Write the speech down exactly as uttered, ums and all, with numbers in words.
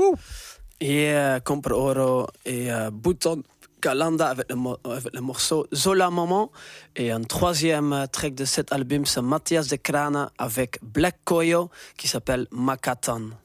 Wouh. Et euh, Compre Oro et euh, Bouton Kalanda avec le, mo- avec le morceau Zola Maman. Et un troisième euh, track de cet album, c'est Mathias de Krana avec Black Koyo qui s'appelle Makatan.